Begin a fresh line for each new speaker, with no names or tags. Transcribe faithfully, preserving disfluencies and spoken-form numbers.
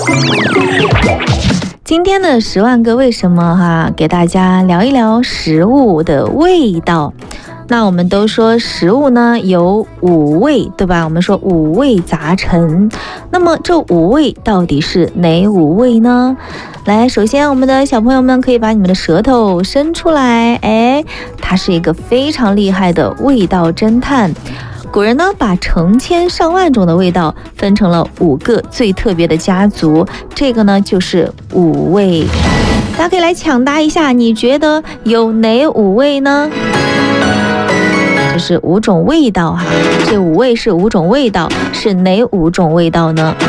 今天的十万个为什么哈，给大家聊一聊食物的味道。那我们都说食物呢有五味，对吧？我们说五味杂陈。那么这五味到底是哪五味呢？来，首先我们的小朋友们可以把你们的舌头伸出来，哎，它是一个非常厉害的味道侦探。古人呢，把成千上万种的味道分成了五个最特别的家族，这个呢就是五味。大家可以来抢答一下，你觉得有哪五味呢？这是五种味道哈，这五味是五种味道，是哪五种味道呢？